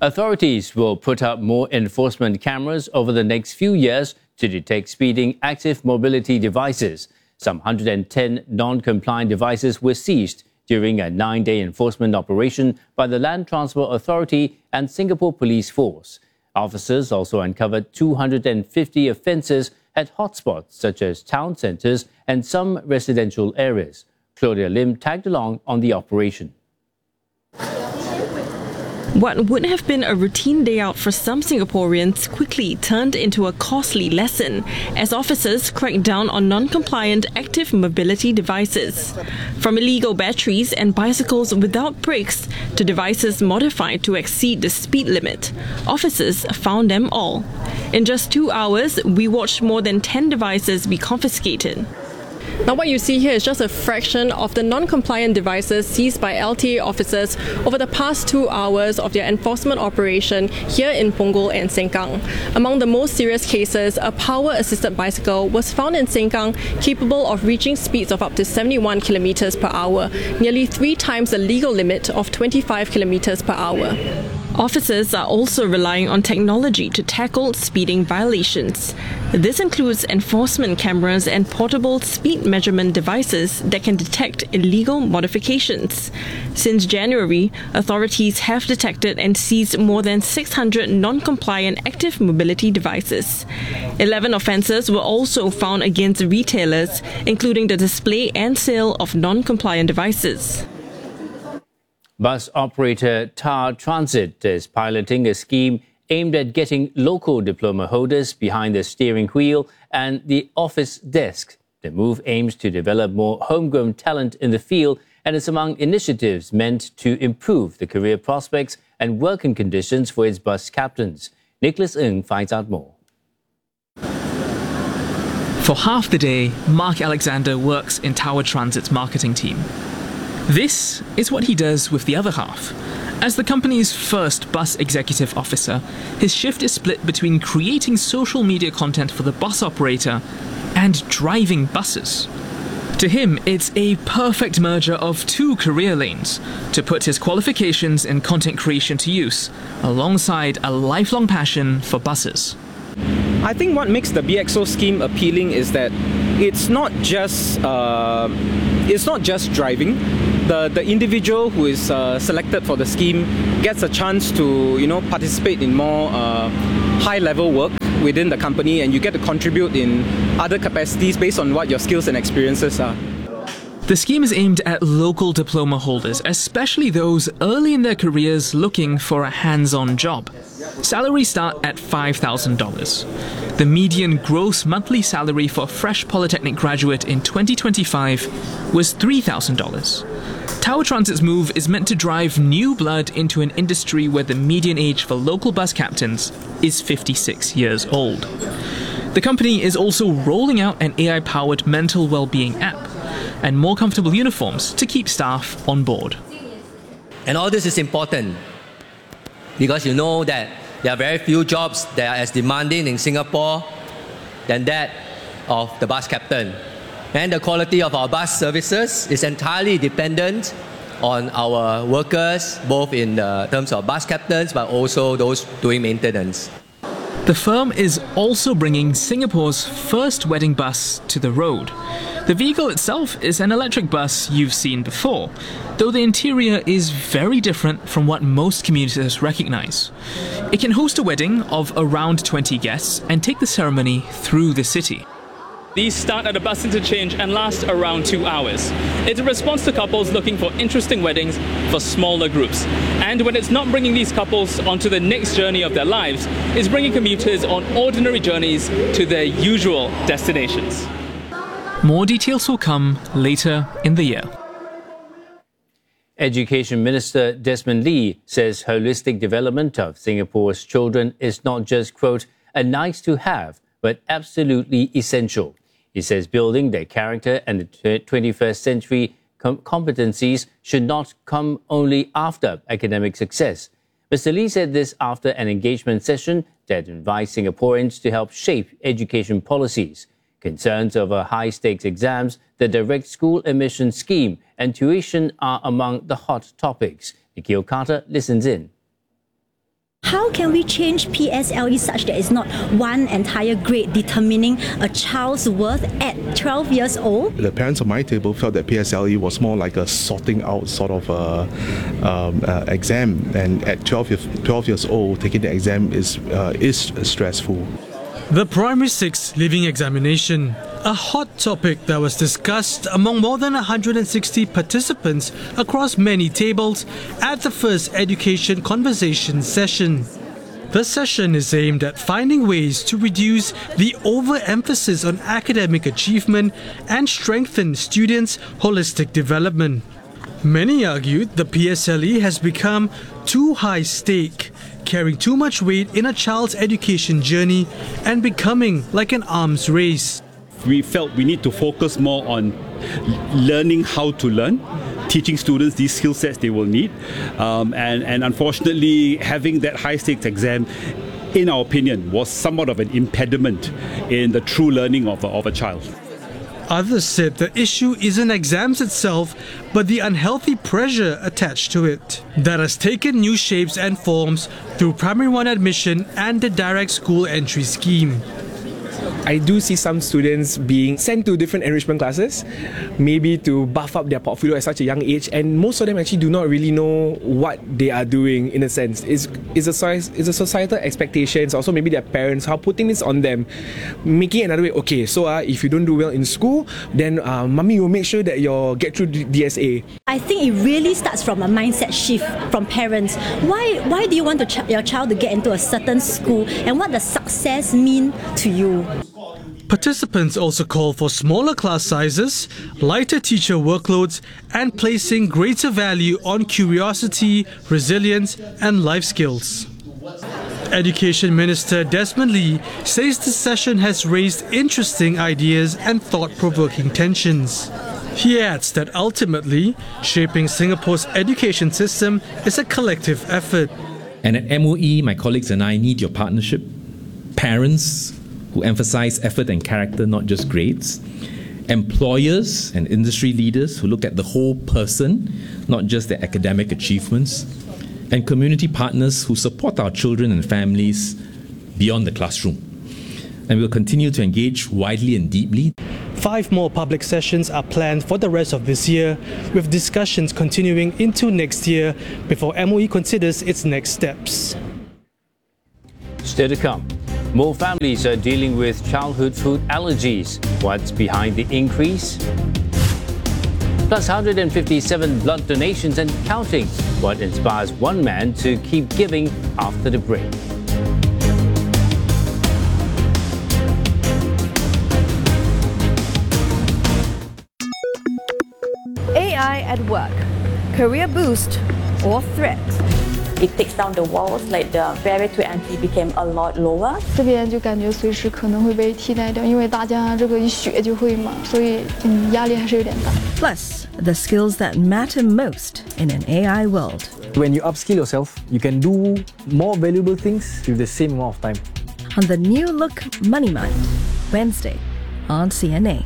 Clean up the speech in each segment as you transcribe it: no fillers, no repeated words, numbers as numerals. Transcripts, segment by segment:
Authorities will put up more enforcement cameras over the next few years to detect speeding active mobility devices. Some 110 non-compliant devices were seized during a 9-day enforcement operation by the Land Transport Authority and Singapore Police Force. Officers also uncovered 250 offences at hotspots such as town centres and some residential areas. Claudia Lim tagged along on the operation. What would have been a routine day out for some Singaporeans quickly turned into a costly lesson as officers cracked down on non-compliant active mobility devices. From illegal batteries and bicycles without brakes to devices modified to exceed the speed limit, officers found them all. In just 2 hours, we watched more than 10 devices be confiscated. Now what you see here is just a fraction of the non-compliant devices seized by LTA officers over the past 2 hours of their enforcement operation here in Punggol and Sengkang. Among the most serious cases, a power-assisted bicycle was found in Sengkang capable of reaching speeds of up to 71 kilometers per hour, nearly 3 times the legal limit of 25 kilometers per hour. Officers are also relying on technology to tackle speeding violations. This includes enforcement cameras and portable speed measurement devices that can detect illegal modifications. Since January, authorities have detected and seized more than 600 non-compliant active mobility devices. 11 offences were also found against retailers, including the display and sale of non-compliant devices. Bus operator Tar Transit is piloting a scheme aimed at getting local diploma holders behind the steering wheel and the office desk. The move aims to develop more homegrown talent in the field and is among initiatives meant to improve the career prospects and working conditions for its bus captains. Nicholas Ng finds out more. For half the day, Mark Alexander works in Tower Transit's marketing team. This is what he does with the other half. As the company's first bus executive officer, his shift is split between creating social media content for the bus operator and driving buses. To him, it's a perfect merger of 2 career lanes to put his qualifications in content creation to use, alongside a lifelong passion for buses. I think what makes the BXO scheme appealing is that it's not just driving. The individual who is selected for the scheme gets a chance to participate in more high-level work within the company, and you get to contribute in other capacities based on what your skills and experiences are. The scheme is aimed at local diploma holders, especially those early in their careers looking for a hands-on job. Salaries start at $5,000. The median gross monthly salary for a fresh polytechnic graduate in 2025 was $3,000. Tower Transit's move is meant to drive new blood into an industry where the median age for local bus captains is 56 years old. The company is also rolling out an AI-powered mental well-being app and more comfortable uniforms to keep staff on board. And all this is important because you know that there are very few jobs that are as demanding in Singapore than that of the bus captain. And the quality of our bus services is entirely dependent on our workers, both in terms of bus captains, but also those doing maintenance. The firm is also bringing Singapore's first wedding bus to the road. The vehicle itself is an electric bus you've seen before, though the interior is very different from what most commuters recognise. It can host a wedding of around 20 guests and take the ceremony through the city. These start at a bus interchange and last around 2 hours. It's a response to couples looking for interesting weddings for smaller groups. And when it's not bringing these couples onto the next journey of their lives, it's bringing commuters on ordinary journeys to their usual destinations. More details will come later in the year. Education Minister Desmond Lee says holistic development of Singapore's children is not just, quote, a nice to have, but absolutely essential. He says building their character and the 21st century competencies should not come only after academic success. Mr. Lee said this after an engagement session that invites Singaporeans to help shape education policies. Concerns over high-stakes exams, the direct school admission scheme, and tuition are among the hot topics. Nikhil Carter listens in. how can we change PSLE such that it's not one entire grade determining a child's worth at 12 years old? The parents on my table felt that PSLE was more like a sorting out sort of exam, and at 12 years old, taking the exam is stressful. The Primary 6 Leaving Examination, a hot topic that was discussed among more than 160 participants across many tables at the first Education Conversation session. The session is aimed at finding ways to reduce the overemphasis on academic achievement and strengthen students' holistic development. Many argued the PSLE has become too high stake, carrying too much weight in a child's education journey and becoming like an arms race. We felt we need to focus more on learning how to learn, teaching students these skill sets they will need, and unfortunately having that high stakes exam, in our opinion, was somewhat of an impediment in the true learning of a child. Others said the issue isn't exams itself, but the unhealthy pressure attached to it that has taken new shapes and forms through Primary 1 admission and the direct school entry scheme. I do see some students being sent to different enrichment classes, maybe to buff up their portfolio at such a young age, and most of them actually do not really know what they are doing in a sense. It's a societal expectations, also maybe their parents, how putting this on them, making it another way, okay, so if you don't do well in school, then mommy will make sure that you get through DSA. I think it really starts from a mindset shift from parents. Why do you want your child to get into a certain school, and what does success mean to you? Participants also call for smaller class sizes, lighter teacher workloads, and placing greater value on curiosity, resilience, and life skills. Education Minister Desmond Lee says the session has raised interesting ideas and thought-provoking tensions. He adds that ultimately, shaping Singapore's education system is a collective effort. And at MOE, my colleagues and I need your partnership. Parents who emphasize effort and character, not just grades. Employers and industry leaders who look at the whole person, not just their academic achievements. And community partners who support our children and families beyond the classroom. And we'll continue to engage widely and deeply. 5 more public sessions are planned for the rest of this year, with discussions continuing into next year before MOE considers its next steps. Still to come. More families are dealing with childhood food allergies. What's behind the increase? Plus 157 blood donations and counting. What inspires one man to keep giving after the break? AI at work, career boost or threat? It takes down the walls, like the barrier to entry became a lot lower. 这边就感觉随时可能会被替代掉，因为大家这个一学就会嘛，所以压力还是有点大。 Plus, the skills that matter most in an AI world. When you upskill yourself, you can do more valuable things with the same amount of time. On the new look Money Mind, Wednesday on CNA.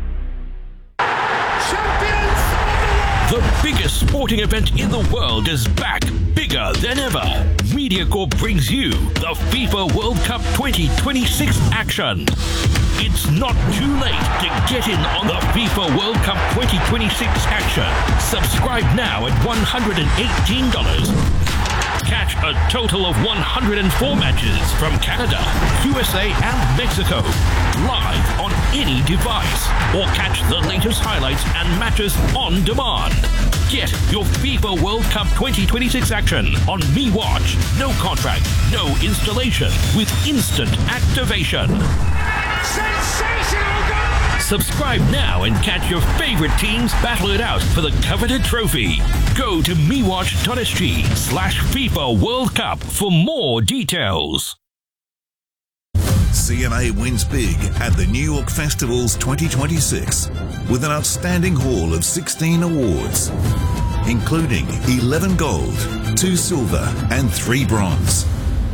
The biggest sporting event in the world is back, bigger than ever. MediaCorp brings you the FIFA World Cup 2026 action. It's not too late to get in on the FIFA World Cup 2026 action. Subscribe now at $118. Catch a total of 104 matches from Canada, USA and Mexico, live on any device, or catch the latest highlights and matches on demand. Get your FIFA World Cup 2026 action on MeWatch. No contract, no installation, with instant activation. Sensational goal! Subscribe now and catch your favorite teams battle it out for the coveted trophy. Go to mewatch.sg/FIFA World Cup for more details. CNA wins big at the New York Festivals 2026 with an outstanding haul of 16 awards, including 11 gold, 2 silver and 3 bronze.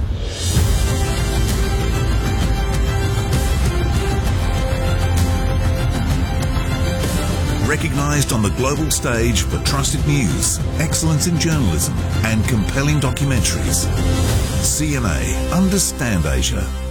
Recognized on the global stage for trusted news, excellence in journalism and compelling documentaries. CMA, understand Asia.